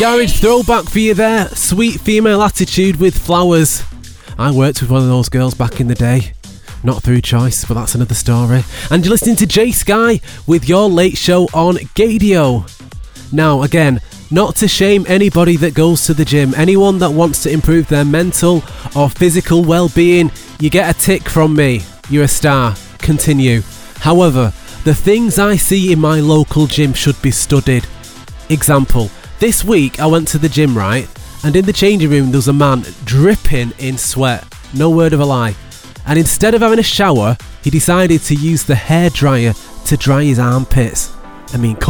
Garage throwback for you there. Sweet female attitude with flowers. I worked with one of those girls back in the day. Not through choice, but that's another story. And you're listening to Jay Sky with Your Late Show on Gadio. Now, again, not to shame anybody that goes to the gym. Anyone that wants to improve their mental or physical well-being, you get a tick from me. You're a star. Continue. However, the things I see in my local gym should be studied. Example, this week I went to the gym, right? And in the changing room there was a man dripping in sweat. No word of a lie. And instead of having a shower, he decided to use the hairdryer to dry his armpits. I mean,